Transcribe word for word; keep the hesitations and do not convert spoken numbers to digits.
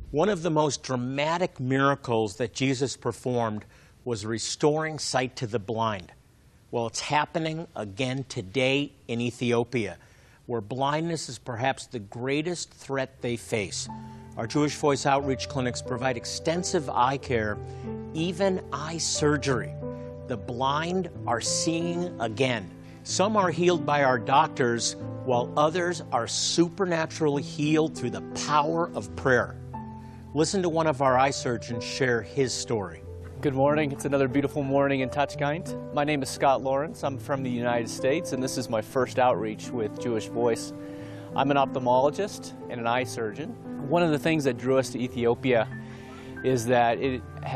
One of the most dramatic miracles that Jesus performed was restoring sight to the blind. Well, it's happening again today in Ethiopia, where blindness is perhaps the greatest threat they face. Our Jewish Voice outreach clinics provide extensive eye care, even eye surgery. The blind are seeing again. Some are healed by our doctors, while others are supernaturally healed through the power of prayer. Listen to one of our eye surgeons share his story. Good morning. It's another beautiful morning in Touchkind. My name is Scott Lawrence. I'm from the United States, and this is my first outreach with Jewish Voice. I'm an ophthalmologist and an eye surgeon. One of the things that drew us to Ethiopia is that it